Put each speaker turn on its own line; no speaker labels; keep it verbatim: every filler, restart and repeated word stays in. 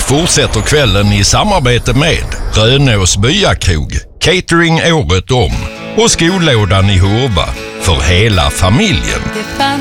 fortsätter kvällen i samarbete med Rönås Byakrog, catering året om och skolådan i Hurva för hela familjen.